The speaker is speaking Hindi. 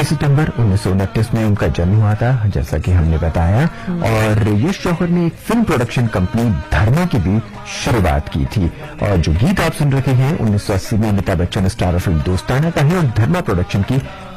सितंबर 1929 में उनका जन्म हुआ था, जैसा कि हमने बताया। और यश जौहर ने एक फिल्म प्रोडक्शन कंपनी धर्मा की भी शुरुआत की थी। और जो गीत आप सुन रहे हैं 1980 में अमिताभ बच्चन स्टार फिल्म दोस्ताना का है और धर्मा प्रोडक्शन की